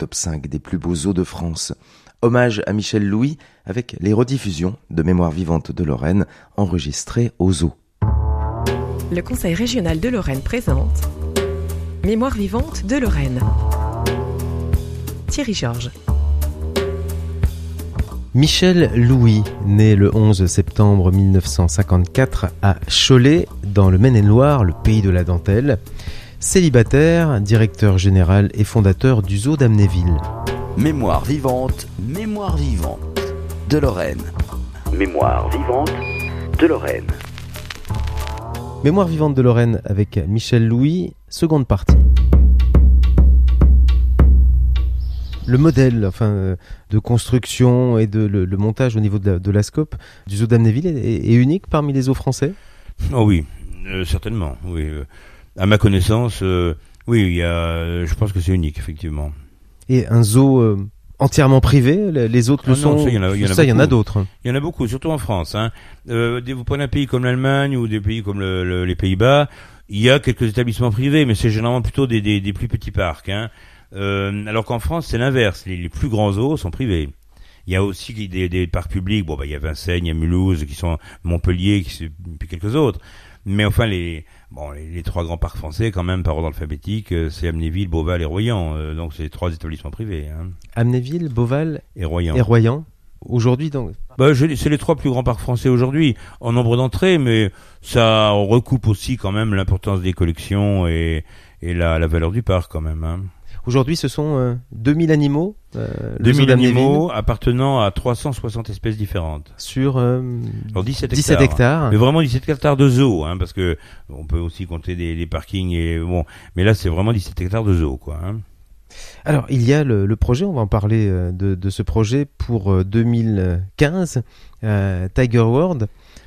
top 5 des plus beaux zoos de France. Hommage à Michel Louis avec les rediffusions de Mémoire vivante de Lorraine enregistrées au zoo. Le Conseil régional de Lorraine présente Mémoire vivante de Lorraine. Thierry Georges. Michel Louis, né le 11 septembre 1954 à Cholet, dans le Maine-et-Loire, le pays de la dentelle. Célibataire, directeur général et fondateur du zoo d'Amnéville. Mémoire vivante de Lorraine. Mémoire vivante de Lorraine. Mémoire vivante de Lorraine avec Michel Louis, seconde partie. Le modèle de construction et le montage au niveau de la scope du zoo d'Amnéville est unique parmi les zoos français ? Oh oui, certainement. Oui. À ma connaissance, oui, je pense que c'est unique, effectivement. Et un zoo entièrement privé, les autres le sont. Il y en a d'autres. Il y en a beaucoup, surtout en France. Vous prenez un pays comme l'Allemagne ou des pays comme les Pays-Bas, il y a quelques établissements privés, mais c'est généralement plutôt des plus petits parcs. Alors qu'en France, c'est l'inverse. Les plus grands zoos sont privés. Il y a aussi des parcs publics. Bon, il y a Vincennes, il y a Mulhouse, qui sont Montpellier, puis quelques autres. Mais enfin, les trois grands parcs français, quand même, par ordre alphabétique, c'est Amnéville, Beauval et Royan. Donc, c'est 3 établissements privés. Amnéville, Beauval et Royan. Aujourd'hui, donc. C'est les 3 plus grands parcs français aujourd'hui, en nombre d'entrées, mais ça recoupe aussi quand même l'importance des collections et la valeur du parc, quand même. Aujourd'hui, ce sont 2000 animaux. 2000 animaux appartenant à 360 espèces différentes. Sur 17 hectares. Mais vraiment 17 hectares de zoo, parce que on peut aussi compter des parkings mais là c'est vraiment 17 hectares de zoo, quoi. Alors, il y a le projet, on va en parler de ce projet pour 2015, Tiger World.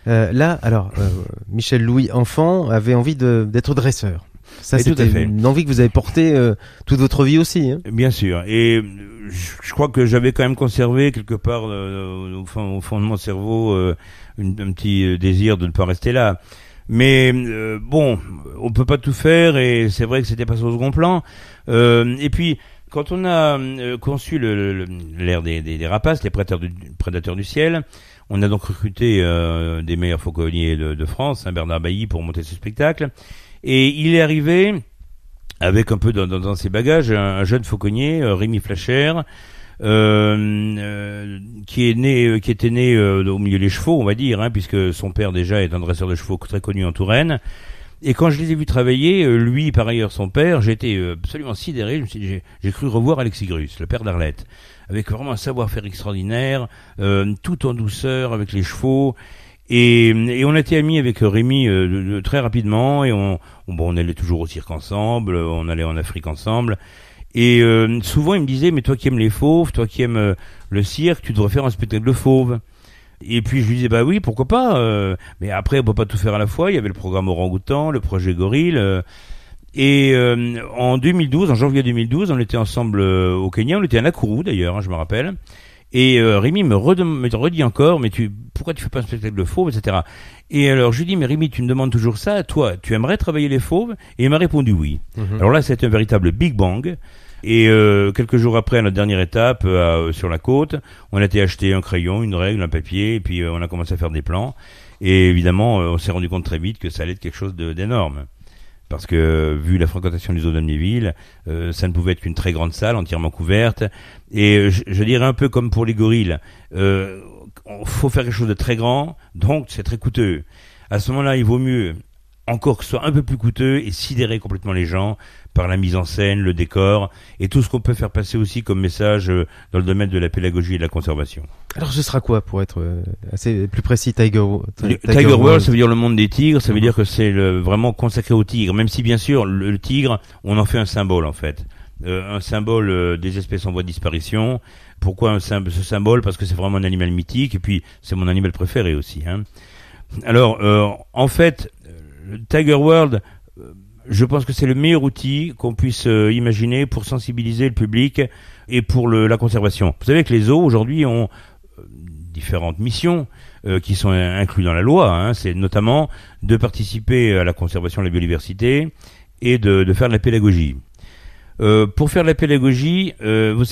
Michel Louis, enfant, avait envie d'être dresseur. Ça, c'était une envie que vous avez portée toute votre vie aussi. Bien sûr. Et je crois que j'avais quand même conservé quelque part au fond de mon cerveau un petit désir de ne pas rester là. Mais on peut pas tout faire et c'est vrai que c'était pas sur le second plan. Et puis quand on a conçu l'ère des rapaces, les prédateurs du ciel, on a donc recruté des meilleurs fauconniers de France, Bernard Bailly, pour monter ce spectacle. Et il est arrivé avec un peu dans ses bagages un jeune fauconnier, Rémi Flacher, qui était né au milieu des chevaux, on va dire, puisque son père déjà est un dresseur de chevaux très connu en Touraine. Et quand je les ai vus travailler, lui par ailleurs son père, j'ai été absolument sidéré. Je me suis dit, j'ai cru revoir Alexis Grus, le père d'Arlette, avec vraiment un savoir-faire extraordinaire, tout en douceur avec les chevaux. Et on a été amis avec Rémi très rapidement et on allait toujours au cirque ensemble, on allait en Afrique ensemble. Et souvent il me disait, mais toi qui aimes les fauves, toi qui aimes le cirque, tu devrais faire un spectacle de fauves. Et puis je lui disais, bah oui, pourquoi pas, mais après on peut pas tout faire à la fois. Il y avait le programme Orang-Outan, le projet Gorille. Et en janvier 2012, on était ensemble au Kenya, on était à Nakuru d'ailleurs, je me rappelle. Et Rémi me redit encore, mais pourquoi tu fais pas un spectacle de fauves, etc. Et alors je lui dis, mais Rémi, tu me demandes toujours ça, toi, tu aimerais travailler les fauves ? Et il m'a répondu oui. Alors là, c'était un véritable Big Bang. Et quelques jours après, à notre dernière étape, sur la côte, on a été acheter un crayon, une règle, un papier, et puis on a commencé à faire des plans. Et évidemment, on s'est rendu compte très vite que ça allait être quelque chose d'énorme. Parce que, vu la fréquentation du zoo d'Amnéville, ça ne pouvait être qu'une très grande salle, entièrement couverte. Et je dirais un peu comme pour les gorilles, faut faire quelque chose de très grand, donc c'est très coûteux. À ce moment-là, il vaut mieux encore que ce soit un peu plus coûteux et sidérer complètement les gens par la mise en scène, le décor et tout ce qu'on peut faire passer aussi comme message dans le domaine de la pédagogie et de la conservation. Alors ce sera quoi, pour être assez plus précis, Tiger World, ça veut dire le monde des tigres, ça veut dire que c'est vraiment consacré aux tigres, même si bien sûr le tigre, on en fait un symbole en fait. Un symbole des espèces en voie de disparition. Pourquoi ce symbole ? Parce que c'est vraiment un animal mythique et puis c'est mon animal préféré aussi. Alors en fait, Tiger World, je pense que c'est le meilleur outil qu'on puisse imaginer pour sensibiliser le public et pour la conservation. Vous savez que les zoos aujourd'hui ont différentes missions qui sont incluses dans la loi. C'est notamment de participer à la conservation de la biodiversité et de faire de la pédagogie. Pour faire de la pédagogie, vous